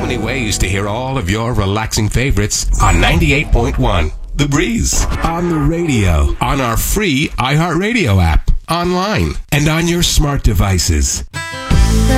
many ways to hear all of your relaxing favorites on 98.1 The Breeze. On the radio, on our free iHeartRadio app, online, and on your smart devices.